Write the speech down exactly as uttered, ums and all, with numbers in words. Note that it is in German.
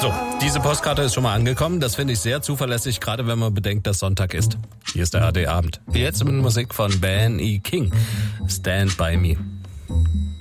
So, diese Postkarte ist schon mal angekommen. Das finde ich sehr zuverlässig, gerade wenn man bedenkt, dass Sonntag ist. Hier ist der A D Abend. Jetzt mit Musik von Ben E. King. Stand By Me.